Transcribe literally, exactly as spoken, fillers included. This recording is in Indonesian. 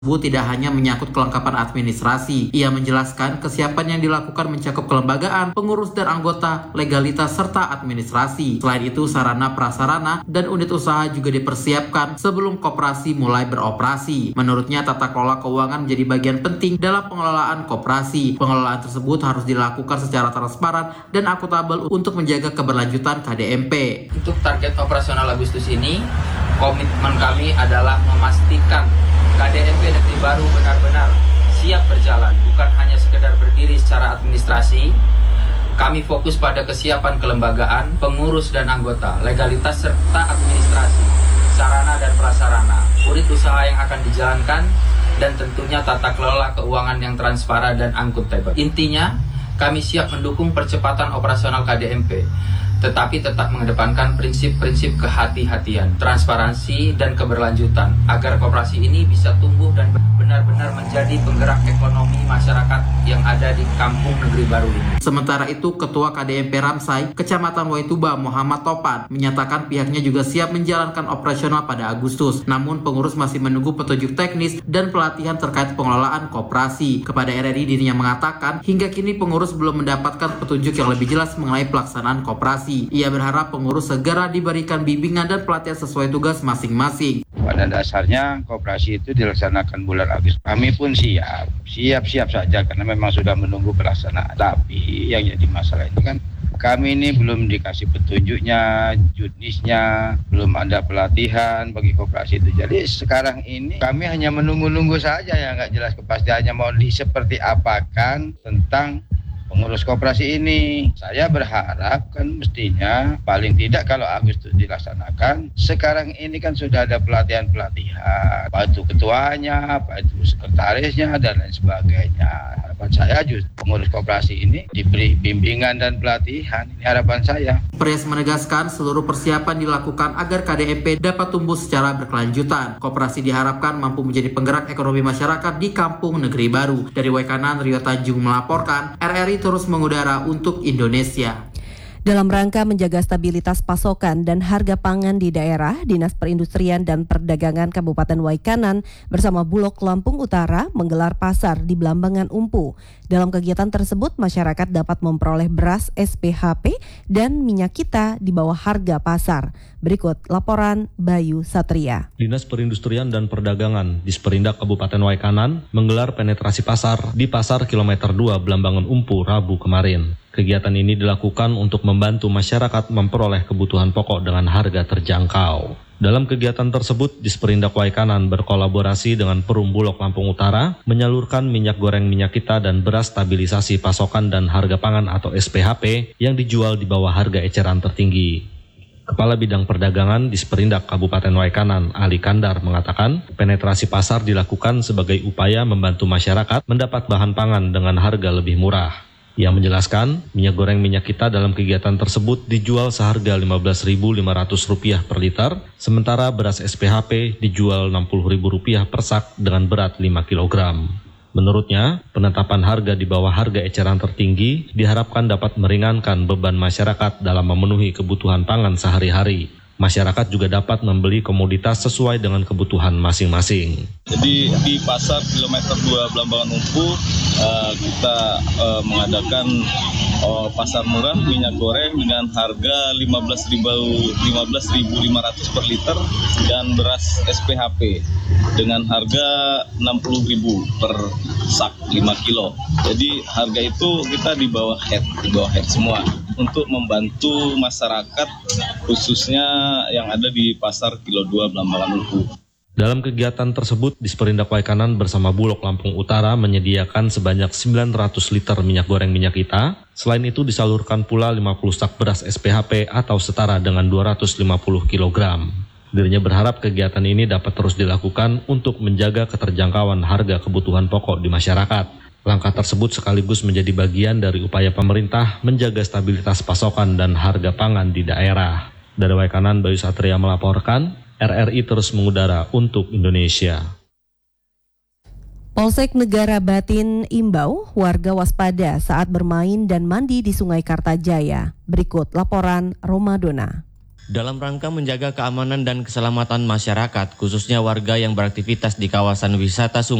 tidak hanya menyangkut kelengkapan administrasi. Ia menjelaskan kesiapan yang dilakukan mencakup kelembagaan, pengurus dan anggota, legalitas serta administrasi. Selain itu, sarana prasarana dan unit usaha juga dipersiapkan sebelum koperasi mulai beroperasi. Menurutnya, tata kelola keuangan menjadi bagian penting dalam pengelolaan koperasi. Pengelolaan tersebut harus dilakukan secara transparan dan akuntabel untuk menjaga keberlanjutan K D M P. Untuk target operasional Agustus ini, komitmen kami adalah memastikan K D M P Negeri Baru benar-benar siap berjalan, bukan hanya sekedar berdiri secara administrasi. Kami fokus pada kesiapan kelembagaan, pengurus dan anggota, legalitas serta administrasi, sarana dan prasarana, unit usaha yang akan dijalankan, dan tentunya tata kelola keuangan yang transparan dan akuntabel. Intinya, kami siap mendukung percepatan operasional K D M P, tetapi tetap mengedepankan prinsip-prinsip kehati-hatian, transparansi, dan keberlanjutan agar koperasi ini bisa tumbuh dan benar-benar menjadi penggerak ekonomi masyarakat yang ada di kampung Negeri Baru ini. Sementara itu, Ketua K D M P Ramsai, Kecamatan Waituba, Muhammad Topan, menyatakan pihaknya juga siap menjalankan operasional pada Agustus. Namun, pengurus masih menunggu petunjuk teknis dan pelatihan terkait pengelolaan koperasi. Kepada R R I, dirinya mengatakan, hingga kini pengurus belum mendapatkan petunjuk yang lebih jelas mengenai pelaksanaan koperasi. Ia berharap pengurus segera diberikan bimbingan dan pelatihan sesuai tugas masing-masing. Pada dasarnya koperasi itu dilaksanakan bulan Agustus. Kami pun siap, siap-siap saja karena memang sudah menunggu pelaksanaan. Tapi yang jadi masalah itu kan kami ini belum dikasih petunjuknya, judnisnya, belum ada pelatihan bagi koperasi itu. Jadi sekarang ini kami hanya menunggu-nunggu saja, ya nggak jelas kepastiannya mau di seperti apakan tentang pengurus koperasi ini. Saya berharap kan mestinya paling tidak kalau Agustus dilaksanakan, sekarang ini kan sudah ada pelatihan-pelatihan, apa itu ketuanya, apa itu sekretarisnya, dan lain sebagainya. Harapan saya justru pengurus koperasi ini diberi bimbingan dan pelatihan. Ini harapan saya. Pres menegaskan seluruh persiapan dilakukan agar K D M P dapat tumbuh secara berkelanjutan. Koperasi diharapkan mampu menjadi penggerak ekonomi masyarakat di kampung Negeri Baru. Dari Waikanan, Rio Tanjung melaporkan, R R I terus mengudara untuk Indonesia. Dalam rangka menjaga stabilitas pasokan dan harga pangan di daerah, Dinas Perindustrian dan Perdagangan Kabupaten Waikanan bersama Bulog Lampung Utara menggelar pasar di Blambangan Umpu. Dalam kegiatan tersebut, masyarakat dapat memperoleh beras S P H P dan minyak kita di bawah harga pasar. Berikut laporan Bayu Satria. Dinas Perindustrian dan Perdagangan Disperindak Kabupaten Waikanan menggelar penetrasi pasar di Pasar Kilometer dua Blambangan Umpu Rabu kemarin. Kegiatan ini dilakukan untuk membantu masyarakat memperoleh kebutuhan pokok dengan harga terjangkau. Dalam kegiatan tersebut, Disperindak Waikanan berkolaborasi dengan Perum Bulog Lampung Utara menyalurkan minyak goreng minyak kita dan beras stabilisasi pasokan dan harga pangan atau S P H P yang dijual di bawah harga eceran tertinggi. Kepala Bidang Perdagangan Disperindak Kabupaten Waikanan, Ali Kandar, mengatakan penetrasi pasar dilakukan sebagai upaya membantu masyarakat mendapat bahan pangan dengan harga lebih murah. Ia menjelaskan, minyak goreng minyak kita dalam kegiatan tersebut dijual seharga lima belas ribu lima ratus rupiah per liter, sementara beras S P H P dijual enam puluh ribu rupiah per sak dengan berat lima kilogram. Menurutnya, penetapan harga di bawah harga eceran tertinggi diharapkan dapat meringankan beban masyarakat dalam memenuhi kebutuhan pangan sehari-hari. Masyarakat juga dapat membeli komoditas sesuai dengan kebutuhan masing-masing. Jadi di pasar kilometer dua Blambangan Umpu uh, kita uh, mengadakan uh, pasar murah minyak goreng dengan harga lima belas ribu lima ratus per liter dan beras S P H P dengan harga enam puluh ribu per sak lima kilo. Jadi harga itu kita di bawah head, di bawah head semua untuk membantu masyarakat khususnya yang ada di pasar Kilo dua Blambangan Umpu. Dalam kegiatan tersebut, Disperindak Waikanan bersama Bulog Lampung Utara menyediakan sebanyak sembilan ratus liter minyak goreng minyak kita. Selain itu disalurkan pula lima puluh sak beras S P H P atau setara dengan dua ratus lima puluh kilogram. Dirinya berharap kegiatan ini dapat terus dilakukan untuk menjaga keterjangkauan harga kebutuhan pokok di masyarakat. Langkah tersebut sekaligus menjadi bagian dari upaya pemerintah menjaga stabilitas pasokan dan harga pangan di daerah. Dari Waikanan, Bayu Satria melaporkan, R R I terus mengudara untuk Indonesia. Polsek Negara Batin imbau warga waspada saat bermain dan mandi di Sungai Kartajaya. Berikut laporan Romadona. Dalam rangka menjaga keamanan dan keselamatan masyarakat, khususnya warga yang beraktivitas di kawasan wisata Sungai